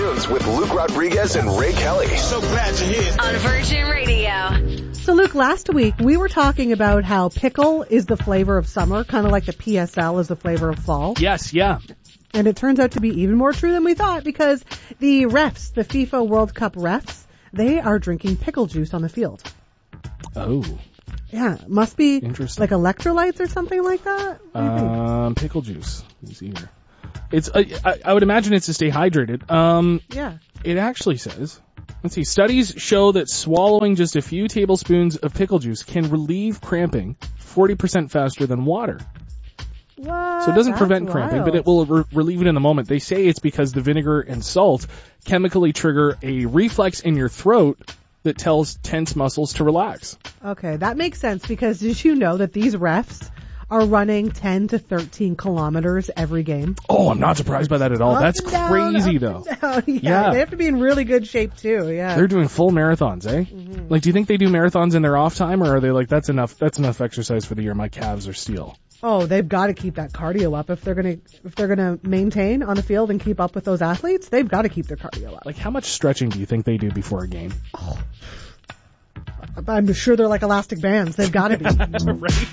afternoons with Luke Rodriguez and Ray Kelly. So glad you're here. On Virgin Radio. So Luke, last week we were talking about how pickle is the flavor of summer, kind of like the PSL is the flavor of fall. Yes, yeah. And it turns out to be even more true than we thought, because the refs, the FIFA World Cup refs, they are drinking pickle juice on the field. Oh. Yeah, must be Interesting. like electrolytes or something like that. What do you think? Pickle juice. Let me see here. It's I would imagine it's to stay hydrated. Yeah. It actually says, let's see, studies show that swallowing just a few tablespoons of pickle juice can relieve cramping 40% faster than water. What? So it doesn't That's prevent cramping, wild. but it will relieve it in the moment. They say it's because the vinegar and salt chemically trigger a reflex in your throat that tells tense muscles to relax. Okay, that makes sense, because did you know that these refs are running 10 to 13 kilometers every game? Oh, I'm not surprised by that at all. Up That's and down, crazy, up though. and down. Yeah, Yeah. they have to be in really good shape too. Yeah. They're doing full marathons, eh? Mm-hmm. Like, do you think they do marathons in their off time, or are they like, that's enough exercise for the year, my calves are steel? Oh, they've got to keep that cardio up if they're gonna maintain on the field and keep up with those athletes. They've got to keep their cardio up. Like, how much stretching do you think they do before a game? I'm sure they're like elastic bands. They've got to be. Right?